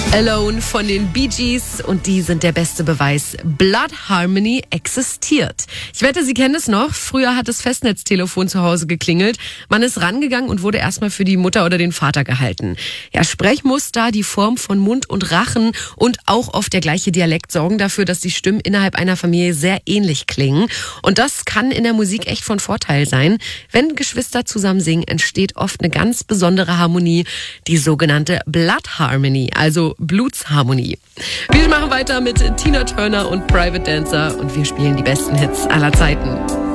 Alone von den Bee Gees und die sind der beste Beweis. Blood Harmony existiert. Ich wette, Sie kennen es noch. Früher hat das Festnetztelefon zu Hause geklingelt. Man ist rangegangen und wurde erstmal für die Mutter oder den Vater gehalten. Ja, Sprechmuster, die Form von Mund und Rachen und auch oft der gleiche Dialekt sorgen dafür, dass die Stimmen innerhalb einer Familie sehr ähnlich klingen. Und das kann in der Musik echt von Vorteil sein. Wenn Geschwister zusammen singen, entsteht oft eine ganz besondere Harmonie, die sogenannte Blood Harmony, also Blutsharmonie. Wir machen weiter mit Tina Turner und Private Dancer und wir spielen die besten Hits aller Zeiten.